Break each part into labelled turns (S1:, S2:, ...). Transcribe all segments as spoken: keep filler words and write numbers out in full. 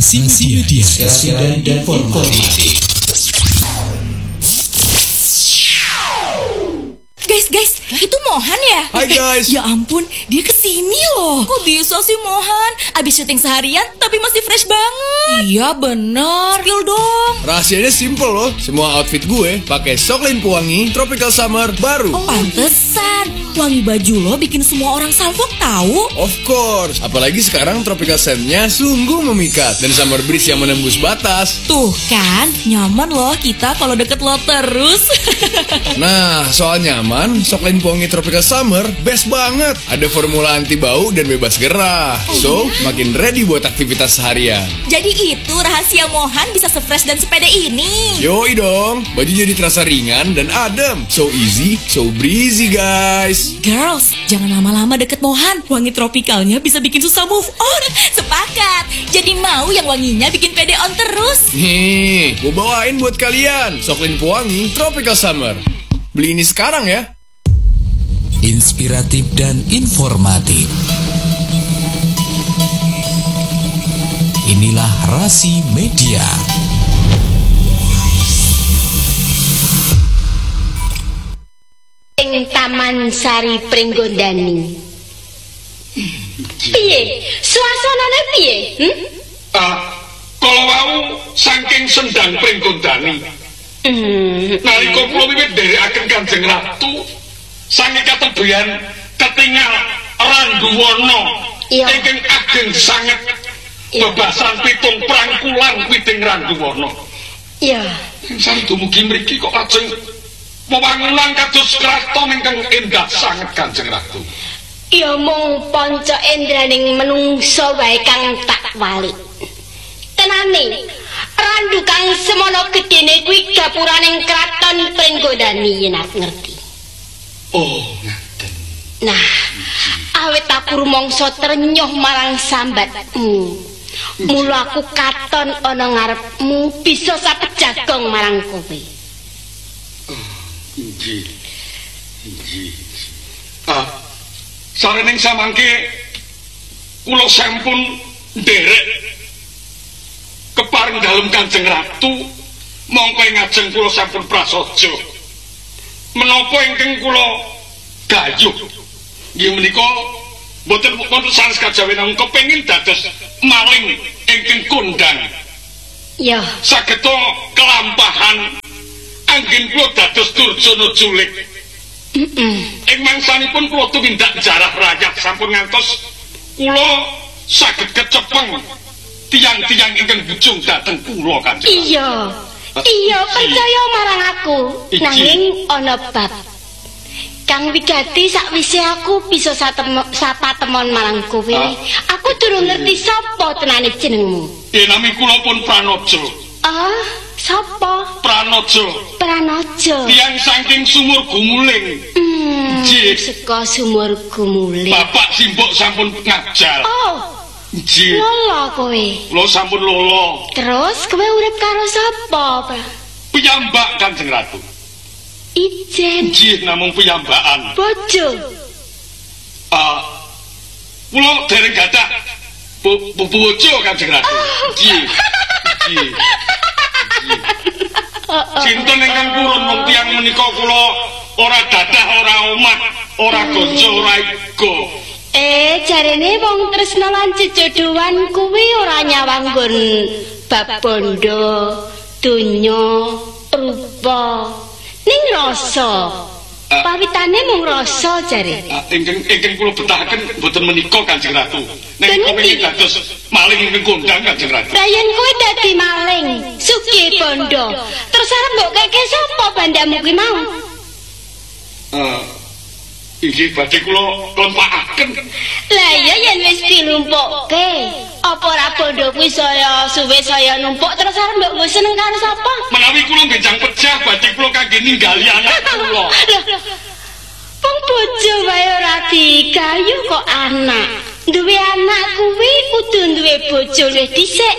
S1: Rasi Media, inspirasi dan informasi.
S2: Guys, guys, itu Mohan ya?
S3: Hai guys.
S2: Ya ampun, dia kesini loh. Kok bisa sih Mohan? Abis syuting seharian, tapi masih fresh banget. Iya bener, spill dong.
S3: Rahasianya simple loh. Semua outfit gue pakai Soklin Pewangi Tropical Summer baru.
S2: Oh, pantesan. Wangi baju lo bikin semua orang salfok tahu.
S3: Of course. Apalagi sekarang Tropical Scent-nya sungguh memikat. Dan Summer Breeze yang menembus batas.
S2: Tuh kan, nyaman loh kita kalau deket lo terus.
S3: Nah, soal nyaman, Soklin Pewangi Tropical Summer best banget. Ada formula anti bau dan bebas gerah. So, makin ready buat aktivitas seharian.
S2: Jadi itu rahasia Mohan bisa se-fresh dan sepede ini.
S3: Yoi dong, baju jadi terasa ringan dan adem. So easy, so breezy guys.
S2: Girls, jangan lama-lama deket Mohan. Wangi tropikalnya bisa bikin susah move on. Sepakat. Jadi mau yang wanginya bikin pede on terus.
S3: Nih, gue bawain buat kalian Soklin Pewangi Tropical Summer. Beli ini sekarang ya.
S1: Inspiratif dan informatif. Inilah Rasi Media.
S4: Ing Taman Sari Pringgondani. Piye? Suasanane piye? Hmm?
S5: Ah, kalau wau saking sendang Pringgondani.
S4: Hmm.
S5: Nalika kula wiwit nderekaken Kanjeng Ratu, sange katebian ketingal Ranggawana
S4: Iya.
S5: ingkang ageng sanget
S4: Iya.
S5: bebasan pitung prangkulan Widing Ranggawana.
S4: Ya.
S5: Sing dumugi mriki kok lajeng wewangunan kados kraton ingkang endah sanget Kanjeng Ratu.
S4: Ya mung panca endraning menungso wae kang tak wali. Tenane, randu kang semono gedene kuwi gapuraning kraton Pringgondani yen aku ngerti.
S5: Oh, ngaten.
S4: Nah, awit aku rumangsa ternyoh marang sambatmu. Mula aku katon ana ngarepmu bisa sapet jagong marang kowe.
S5: Inggih. Inggih. Ah, sarening samangke kula sampun nderek keparing dalem Kanjeng Ratu, mongko ngajeng kula sampun prasaja. Menapa ingkang kula gayuh nggih menika boten wonten sanes kajawen kepengin dados maling ingkang kondang.
S4: Ya,
S5: Sageta kelampahan anggen kula dados durjana julik.
S4: heeh.
S5: Ing mangsanipun kula tumindak jarah rakyat sampun ngantos kula saged kecepeng tiang-tiang ingkang bujung dhateng kula Kanjeng.
S4: Iya. Iya, percaya marang aku.
S5: Iki.
S4: Nanging ana bab. Kang wigati sakwise aku bisa satem sapa temon marang kowe.
S5: Ah.
S4: Aku durung ngerti sapa tenane jenengmu.
S5: Eh nami kula pun Pranaja.
S4: Ah, sapa?
S5: Pranaja.
S4: Pranaja.
S5: Tiang saking sumur gumuling.
S4: Hmm,
S5: Nggih.
S4: saka sumur gumuling.
S5: Bapak simbok sampun ngajal.
S4: Oh,
S5: Nggih.
S4: lolo kowe.
S5: Kula sampun lolo.
S4: Terus kowe urip karo sapa?
S5: Piyambak Kanjeng Ratu.
S4: Ijen.
S5: Nggih namung piyambakan.
S4: Bojo.
S5: Ah, kula dereng gadah bu- bu- bojo Kanjeng Ratu. Nggih. Nggih. Sinten ingkang purun wong tiyang menika kula ora dadah, ora omah, ora gonjo, ora igo.
S4: Eh, jarene wong tresna lan jejodohan kuwi ora nyawanggon bab bondo, donya, rupa, ning rasa. Pawitane mung rasa jare.
S5: Ah, ingkang ingkang kula betahaken boten menika Kanjeng Ratu. Nek
S4: Bener
S5: kepengin
S4: iki?
S5: dados maling ingkang kondang Kanjeng Ratu.
S4: Rayen kowe dadi maling, sugih bondo. Terus arep mbok keke sapa bandamu kuwi mau?
S5: Ah, inggih badhe kula lempakaken.
S4: Lah iya yen wis dilumpukke, apa ora bondo kuwi saya suwe saya numpuk terus arep mbok nggo seneng karo sapa?
S5: Menawi kula benjang pejah badhe kula kangge ninggali anak kula.
S4: Lah, wong bojo wae ora digayuh kok anak. Duwe anak kuwi kudu duwe bojo luwih dhisik.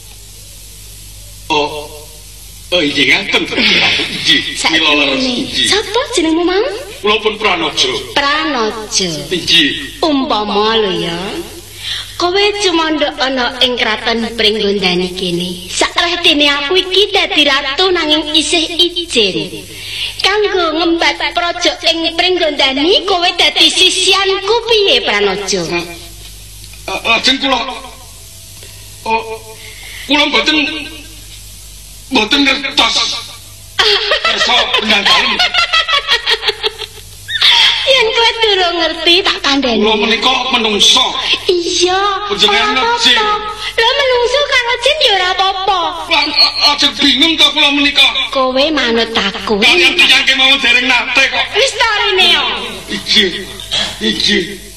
S5: Oh. Oh inggih ngaten Kanjeng Ratu. Inggih. Mila leres inggih.
S4: Sapa jenengmu mau?
S5: Kula pun Pranaja.
S4: Pranaja.
S5: Inggih.
S4: Umpama lho ya. Kowe cuma ndok ana ing kraton Pringgondani kene. Sarehtene aku iki dadi ratu nanging isih ijen. Kanggo ngembat praja ing Pringgondani kowe dadi sisianku piye Pranaja?
S5: Lajeng kula Oh, kula mboten mboten ngertos. Kersa benang dalem.
S4: Yen kowe durung ngerti tak kandhani.
S5: Kula menika menungso.
S4: Iya.
S5: Panjenengan jin.
S4: Lah menungso karo jin ya ora apa-apa.
S5: Lan aja bingung to kula menika.
S4: Kowe manut aku.
S5: Kalian tiyang kemawon dereng nate kok.
S4: Wis ta rene yo.
S5: Iki. Iki.